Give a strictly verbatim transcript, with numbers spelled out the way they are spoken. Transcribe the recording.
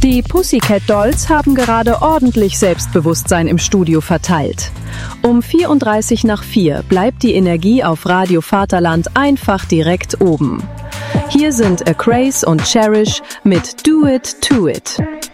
Die Pussycat Dolls haben gerade ordentlich Selbstbewusstsein im Studio verteilt. Um vierunddreißig nach vier bleibt die Energie auf Radio Vaterland einfach direkt oben. Hier sind A Craze und Cherish mit Do It To It.